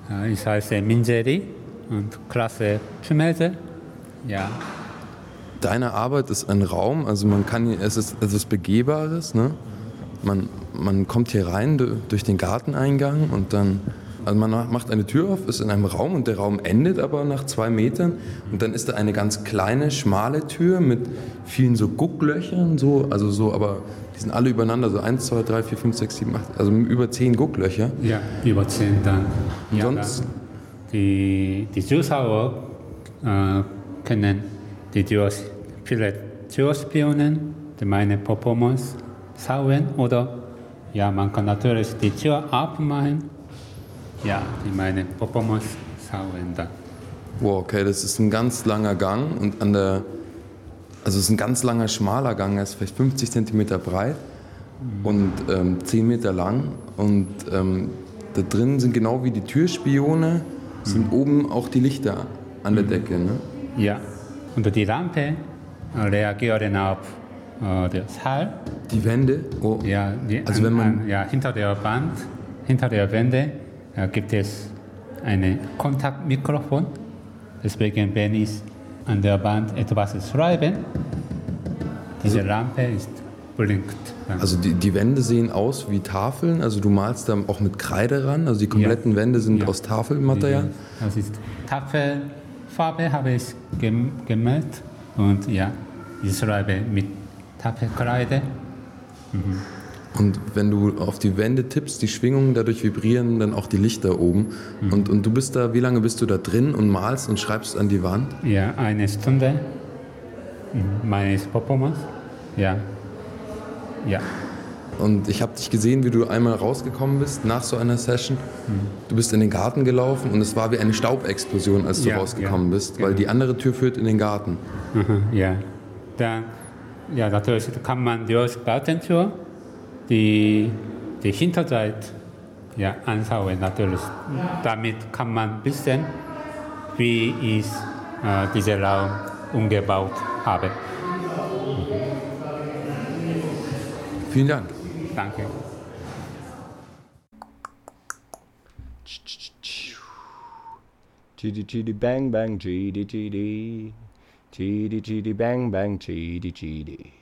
Ich heiße Minjeri und Klasse Chumeze. Ja. Deine Arbeit ist ein Raum, also es ist etwas Begehbares, ne? Man kommt hier rein durch den Garteneingang und dann, also man macht eine Tür auf, ist in einem Raum und der Raum endet aber nach 2 Metern und dann ist da eine ganz kleine, schmale Tür mit vielen so Gucklöchern, aber die sind alle übereinander, so 1, 2, 3, 4, 5, 6, 7, 8, also über 10 Gucklöcher. Ja, über 10 dann. Und Ja, sonst? Dann die Zuschauer können viele Türspionen, meine Performance schauen oder ja, man kann natürlich die Tür aufmachen, ja, meine Performance schauen dann. Wow, okay, das ist ein ganz langer Gang und also es ist ein ganz langer, schmaler Gang, er ist vielleicht 50 Zentimeter breit und 10 Meter lang und da drin sind genau wie die Türspione, sind oben auch die Lichter an der Decke, ne? Ja, und die Lampe reagieren auf das Hall. Die Wände? Oh. Ja, also wenn man hinter der Wände gibt es ein Kontaktmikrofon. Deswegen, wenn ich an der Wand etwas schreibe, diese Lampe blinkt. Also die Wände sehen aus wie Tafeln, also du malst da auch mit Kreide ran, also die kompletten Wände sind aus Tafelmaterial? Das ist Tafelfarbe, habe ich gemalt und ja, ich schreibe mit Tafelkreide. Und wenn du auf die Wände tippst, die Schwingungen, dadurch vibrieren dann auch die Lichter oben. Und du bist da, wie lange bist du da drin und malst und schreibst an die Wand? Ja, 1 Stunde. Meine Performance. Ja. Ja. Und ich habe dich gesehen, wie du einmal rausgekommen bist nach so einer Session. Du bist in den Garten gelaufen und es war wie eine Staubexplosion, als du rausgekommen bist, weil die andere Tür führt in den Garten. Ja. Dann, ja, natürlich kann man durch die Gartentür die Hinterseite anschauen, natürlich. Damit kann man ein bisschen, wie ich diesen Raum umgebaut habe. Vielen Dank. Danke. Chidi chidi bang bang chidi chidi. Chidi chidi bang bang chidi chidi.